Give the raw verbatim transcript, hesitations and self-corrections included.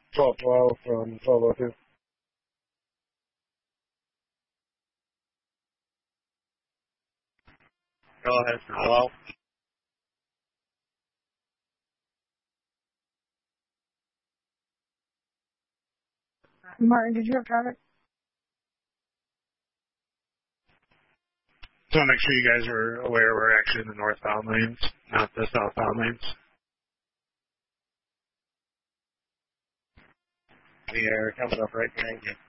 twelve twelve from twelve oh two. Go ahead. Hello? Martin, did you have traffic? So make sure you guys are aware we're actually in the northbound lanes, not the southbound lanes. The air coming up right behind you.